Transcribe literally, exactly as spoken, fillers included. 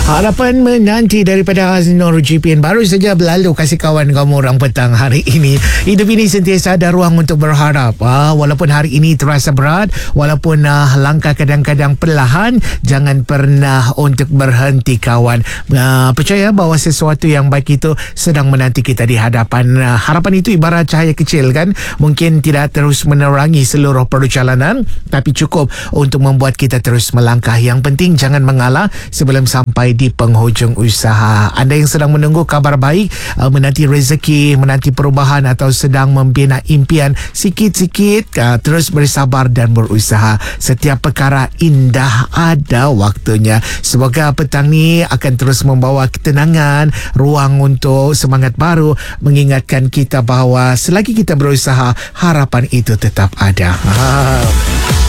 Harapan menanti daripada Aznur G P N baru saja berlalu. Kasih kawan kamu orang petang hari ini. Hidup ini sentiasa ada ruang untuk berharap. Ah, walaupun hari ini terasa berat, walaupun ah, langkah kadang-kadang perlahan, jangan pernah untuk berhenti kawan. Ah, percaya bahawa sesuatu yang baik itu sedang menanti kita di hadapan. Ah, harapan itu ibarat cahaya kecil kan. Mungkin tidak terus menerangi seluruh perjalanan, tapi cukup untuk membuat kita terus melangkah. Yang penting jangan mengalah sebelum sampai di penghujung usaha. Anda yang sedang menunggu kabar baik, uh, menanti rezeki, menanti perubahan atau sedang membina impian, sikit-sikit uh, terus bersabar dan berusaha. Setiap perkara indah ada waktunya. Semoga petang ni akan terus membawa ketenangan, ruang untuk semangat baru, mengingatkan kita bahawa selagi kita berusaha, harapan itu tetap ada. Ha.